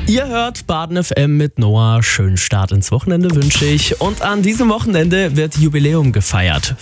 Ihr hört Baden FM mit Noah. Schönen Start ins Wochenende wünsche ich. Und an diesem Wochenende wird Jubiläum gefeiert.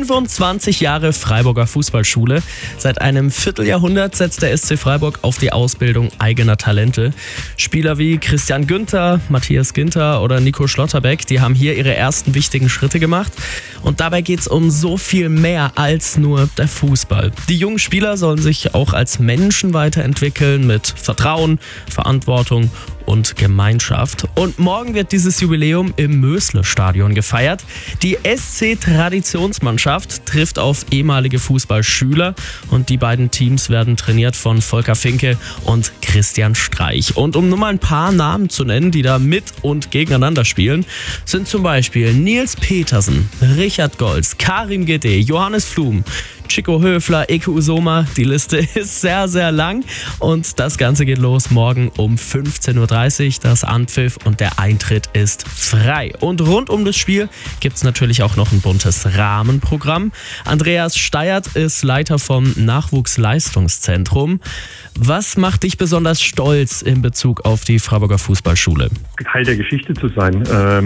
25 Jahre Freiburger Fußballschule. Seit einem Vierteljahrhundert setzt der SC Freiburg auf die Ausbildung eigener Talente. Spieler wie Christian Günther, Matthias Ginter oder Nico Schlotterbeck, die haben hier ihre ersten wichtigen Schritte gemacht. Und dabei geht es um so viel mehr als nur der Fußball. Die jungen Spieler sollen sich auch als Menschen weiterentwickeln mit Vertrauen, Verantwortung und Gemeinschaft. Und morgen wird dieses Jubiläum im Mösle-Stadion gefeiert. Die SC-Traditionsmannschaft trifft auf ehemalige Fußballschüler und die beiden Teams werden trainiert von Volker Finke und Christian Streich. Und um nur mal ein paar Namen zu nennen, die da mit und gegeneinander spielen, sind zum Beispiel Nils Petersen, Richard Golz, Karim Gede, Johannes Flum, Chico Höfler, Eke Usoma. Die Liste ist sehr, sehr lang und das Ganze geht los morgen um 15.30 Uhr. Das Anpfiff und der Eintritt ist frei. Und rund um das Spiel gibt es natürlich auch noch ein buntes Rahmenprogramm. Andreas Steyert ist Leiter vom Nachwuchsleistungszentrum. Was macht dich besonders stolz in Bezug auf die Freiburger Fußballschule? Teil der Geschichte zu sein,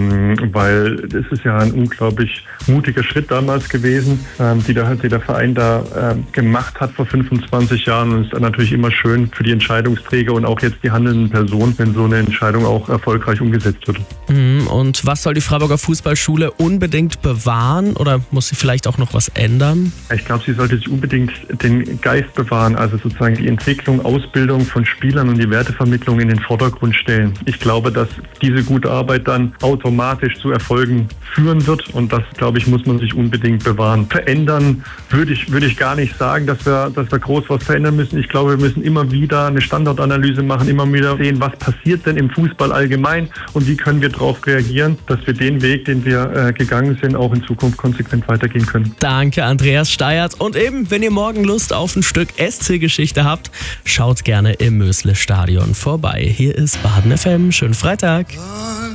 weil es ist ja ein unglaublich mutiger Schritt damals gewesen, die der Verein da gemacht hat vor 25 Jahren, und es ist natürlich immer schön für die Entscheidungsträger und auch jetzt die handelnden Personen, wenn so eine Entscheidung auch erfolgreich umgesetzt wird. Und was soll die Freiburger Fußballschule unbedingt bewahren oder muss sie vielleicht auch noch was ändern? Ich glaube, sie sollte sich unbedingt den Geist bewahren, also sozusagen die Entwicklung, Ausbildung von Spielern und die Wertevermittlung in den Vordergrund stellen. Ich glaube, dass diese gute Arbeit dann automatisch zu Erfolgen führen wird, und das, glaube ich, muss man sich unbedingt bewahren. Verändern würde ich gar nicht sagen, dass wir groß was verändern müssen. Ich glaube, wir müssen immer wieder eine Standortanalyse machen, immer wieder sehen, was passiert denn im Fußball allgemein und wie können wir darauf reagieren, dass wir den Weg, den wir gegangen sind, auch in Zukunft konsequent weitergehen können. Danke, Andreas Steyert. Und eben, wenn ihr morgen Lust auf ein Stück SC-Geschichte habt, schaut gerne im Mösle-Stadion vorbei. Hier ist Baden FM. Schönen Freitag.